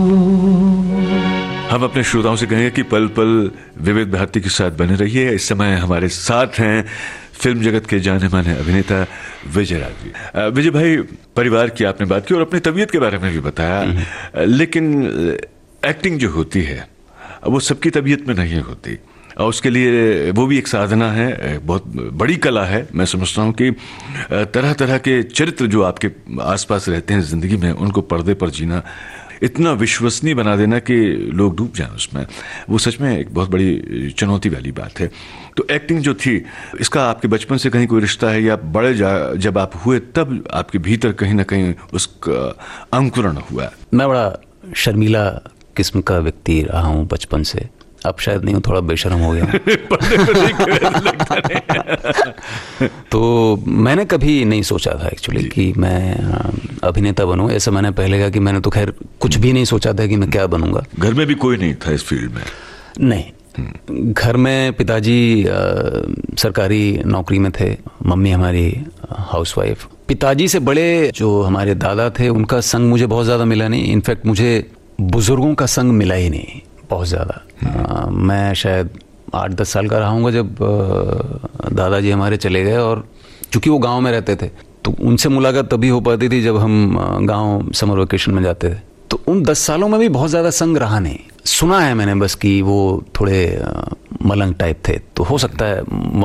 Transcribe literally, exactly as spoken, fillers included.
हम अपने श्रोताओं से कहेंगे कि पल पल विविध भारती के साथ बने रहिए। इस समय हमारे साथ हैं फिल्म जगत के जाने माने अभिनेता विजय राज जी। विजय भाई, परिवार की आपने बात की और अपनी तबीयत के बारे में भी बताया, लेकिन एक्टिंग जो होती है वो सबकी तबीयत में नहीं होती और उसके लिए वो भी एक साधना है, बहुत बड़ी कला है। मैं समझता हूँ कि तरह तरह के चरित्र जो आपके आसपास रहते हैं ज़िंदगी में, उनको पर्दे पर जीना, इतना विश्वसनीय बना देना कि लोग डूब जाएं उसमें, वो सच में एक बहुत बड़ी चुनौती वाली बात है। तो एक्टिंग जो थी, इसका आपके बचपन से कहीं कोई रिश्ता है या बड़े जब आप हुए तब आपके भीतर कहीं ना कहीं उसका अंकुरण हुआ? मैं बड़ा शर्मीला किस्म का व्यक्ति रहा हूँ बचपन से। अब शायद नहीं हूँ, थोड़ा बेशर्म हो गया तो मैंने कभी नहीं सोचा था एक्चुअली कि मैं अभिनेता बनूं। ऐसा मैंने पहले कहा कि मैंने तो खैर कुछ भी नहीं सोचा था कि मैं क्या बनूंगा। घर में भी कोई नहीं था इस फील्ड में? नहीं, घर में पिताजी आ, सरकारी नौकरी में थे, मम्मी हमारी हाउसवाइफ। पिताजी से बड़े जो हमारे दादा थे, उनका संग मुझे बहुत ज़्यादा मिला नहीं। इनफैक्ट मुझे बुजुर्गों का संग मिला ही नहीं बहुत ज़्यादा। मैं शायद आठ दस साल का रहा हूँगा जब दादाजी हमारे चले गए, और चूँकि वो गांव में रहते थे तो उनसे मुलाकात तभी हो पाती थी जब हम गांव समर वेकेशन में जाते थे। तो उन दस सालों में भी बहुत ज़्यादा संग रहा नहीं। सुना है मैंने बस कि वो थोड़े मलंग टाइप थे, तो हो सकता है